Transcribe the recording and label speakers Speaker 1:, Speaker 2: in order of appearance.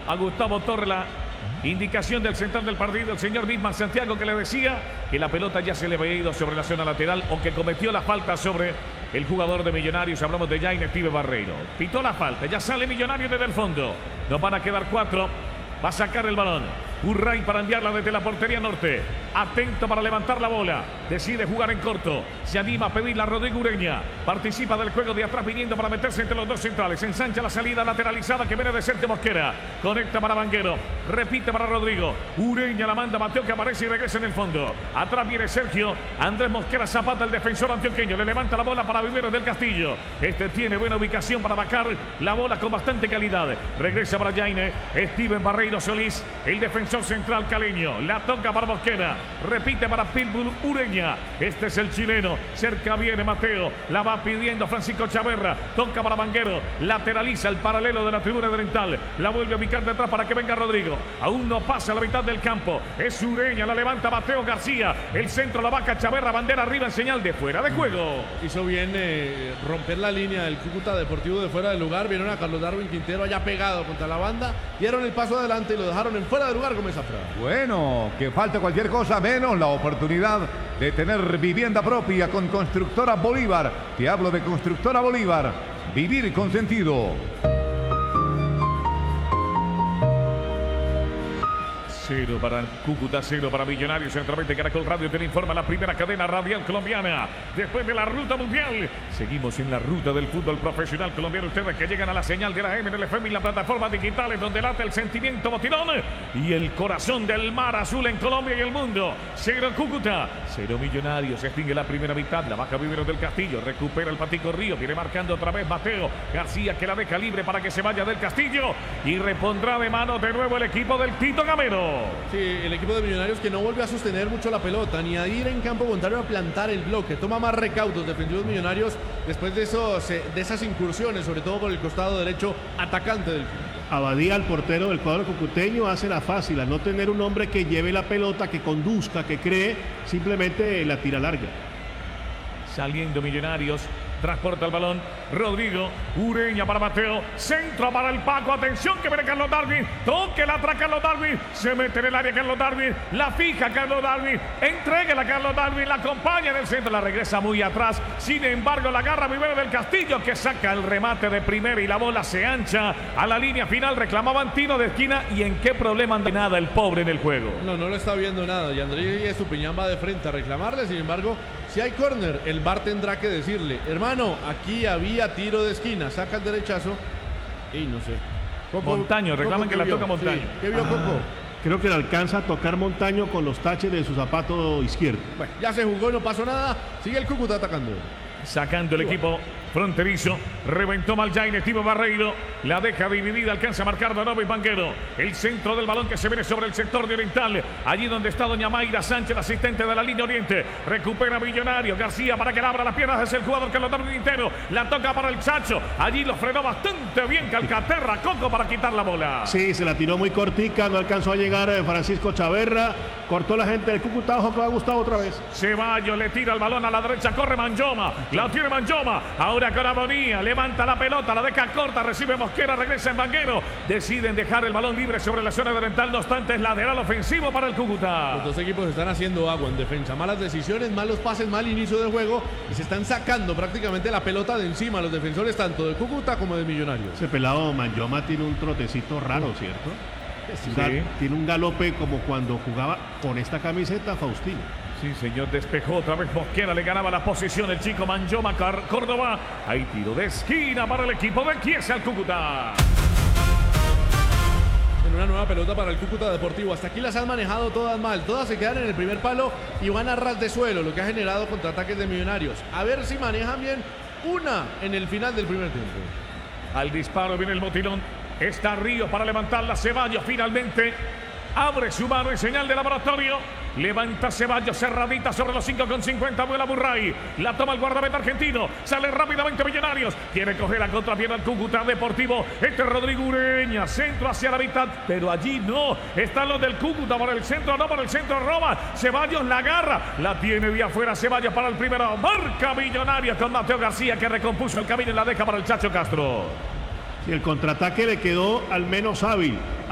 Speaker 1: a Gustavo Torre la indicación del central del partido, el señor Bismarck Santiago, que le decía que la pelota ya se le había ido sobre la zona lateral o que cometió la falta sobre el jugador de Millonarios. Hablamos de Jaime Steve Barreiro. Pitó la falta, ya sale Millonarios desde el fondo. Nos van a quedar 4. Va a sacar el balón. Urray para enviarla desde la portería norte. Atento para levantar la bola. Decide jugar en corto. Se anima a pedirla a Rodrigo Ureña. Participa del juego de atrás viniendo para meterse entre los dos centrales. Ensancha la salida lateralizada que viene de Sergio Mosquera. Conecta para Vanguero. Repite para Rodrigo. Ureña la manda. Mateo que aparece y regresa en el fondo. Atrás viene Sergio. Andrés Mosquera Zapata, el defensor antioqueño. Le levanta la bola para Viveros del Castillo. Este tiene buena ubicación para bajar la bola con bastante calidad. Regresa para Jaime. Steven Barreiro Solís, el defensor central caleño. La toca para Mosquera. Repite para Pitbull Ureña. Este es el chileno. Cerca viene Mateo. La va pidiendo Francisco Chaverra. Toca para Vanguero. Lateraliza el paralelo de la tribuna oriental. La vuelve a ubicar detrás para que venga Rodrigo. Aún no pasa la mitad del campo. Es Ureña. La levanta Mateo García. El centro la baja Chaverra. Bandera arriba en señal de fuera de juego.
Speaker 2: Hizo bien romper la línea del Cúcuta Deportivo de fuera del lugar. Vieron a Carlos Darwin Quintero allá pegado contra la banda. Dieron el paso adelante y lo dejaron en fuera de lugar Gómez Zafra.
Speaker 3: Bueno, que falta cualquier cosa menos la oportunidad de tener vivienda propia con Constructora Bolívar. Te hablo de Constructora Bolívar. Vivir con sentido.
Speaker 1: 0 para Cúcuta, 0 para Millonarios. Centralmente Caracol Radio te informa la primera cadena radial colombiana. Después de la ruta mundial, seguimos en la ruta del fútbol profesional colombiano. Ustedes que llegan a la señal de la M en el FM y las plataformas digitales donde late el sentimiento botilón y el corazón del mar azul en Colombia y el mundo. 0 Cúcuta, 0 Millonarios. Se extingue la primera mitad. La baja Viveros del Castillo. Recupera el Patico Río. Viene marcando otra vez Mateo García, que la deja libre para que se vaya del Castillo. Y repondrá de mano de nuevo el equipo del Tito Gamero.
Speaker 2: Sí, el equipo de Millonarios que no vuelve a sostener mucho la pelota ni a ir en campo contrario a plantar el bloque. Toma más recaudos defensivos Millonarios después de esas incursiones, sobre todo por el costado derecho atacante del equipo.
Speaker 4: Abadía, el portero del cuadro cucuteño, hace la fácil a no tener un hombre que lleve la pelota, que conduzca, que cree, simplemente la tira larga.
Speaker 1: Saliendo Millonarios. Transporta el balón. Rodrigo. Ureña para Mateo. Centro para el Paco. Atención que viene Carlos Darwin. Toque la atrás Carlos Darwin. Se mete en el área Carlos Darwin. La fija Carlos Darwin. Entréguela a Carlos Darwin. La acompaña en el centro. La regresa muy atrás. Sin embargo, la agarra Vivero del Castillo, que saca el remate de primera y la bola se ancha a la línea final. Reclamaban tiro de esquina. ¿Y en qué problema anda nada el pobre en el juego?
Speaker 2: No lo está viendo nada. Y Andrés Estupiñán va de frente a reclamarle. Sin embargo, si hay córner, el VAR tendrá que decirle: hermano, aquí había tiro de esquina, saca el derechazo y no sé.
Speaker 1: Montaño, reclaman que la toca Montaño.
Speaker 2: Sí. ¿Qué vio Coco?
Speaker 4: Creo que le alcanza a tocar Montaño con los taches de su zapato izquierdo.
Speaker 2: Bueno, ya se jugó, no pasó nada. Sigue el Cúcuta atacando.
Speaker 1: Sacando el equipo fronterizo. Reventó mal Jaime Steve Barreiro. La deja dividida. Alcanza a marcar de nuevo y Vanguero. El centro del balón que se viene sobre el sector de Oriental. Allí donde está doña Mayra Sánchez, asistente de la línea Oriente. Recupera Millonario. García para que le abra las piernas. Es el jugador que lo da Quintero. La toca para el Chacho. Allí lo frenó bastante bien Calcaterra. Coco para quitar la bola.
Speaker 4: Sí, se la tiró muy cortica. No alcanzó a llegar Francisco Chaverra. Cortó la gente del Cúcuta. Ojo que va Gustavo otra vez.
Speaker 1: Ceballos le tira el balón a la derecha. Corre Manjoma. La tiene Manjoma. Ahora con Amonía. Levanta la pelota. La deja corta. Recibe Mosquera. Regresa en Vanguero. Deciden dejar el balón libre sobre la zona de oriental. No obstante, es lateral ofensivo para el Cúcuta.
Speaker 2: Los dos equipos están haciendo agua en defensa. Malas decisiones, malos pases, mal inicio de juego. Y se están sacando prácticamente la pelota de encima los defensores tanto de Cúcuta como de Millonarios.
Speaker 4: Ese pelado Manjoma tiene un trotecito raro, ¿cierto? Sí. Tiene un galope como cuando jugaba con esta camiseta Faustino.
Speaker 1: Sí, señor, despejó otra vez Mosquera, le ganaba la posición el chico Manjoma Córdoba. Hay tiro de esquina para el equipo de Chiesa al Cúcuta.
Speaker 2: En una nueva pelota para el Cúcuta Deportivo. Hasta aquí las han manejado todas mal. Todas se quedan en el primer palo y van a ras de suelo, lo que ha generado contraataques de Millonarios. A ver si manejan bien una en el final del primer tiempo.
Speaker 1: Al disparo viene el motilón. Está Ríos para levantarla. Ceballos finalmente abre su mano en señal de laboratorio. Levanta Ceballos cerradita sobre los 5,50. Vuela Burray. La toma el guardameta argentino. Sale rápidamente Millonarios. Quiere coger la contrapierna al Cúcuta Deportivo. Este es Rodrigo Ureña. Centro hacia la mitad. Pero allí no. Están los del Cúcuta. Por el centro no. Por el centro roba. Ceballos la agarra. La tiene de afuera Ceballos para el primero. Marca Millonarios con Mateo García, que recompuso el camino y la deja para el Chacho Castro.
Speaker 4: Y el contraataque le quedó al menos hábil.